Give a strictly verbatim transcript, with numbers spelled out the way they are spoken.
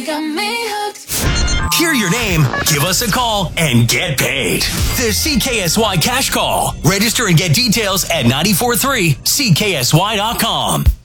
Got me hooked. Hear your name, give us a call, and get paid. The C K S Y Cash Call. Register and get details at nine four three C K S Y dot com.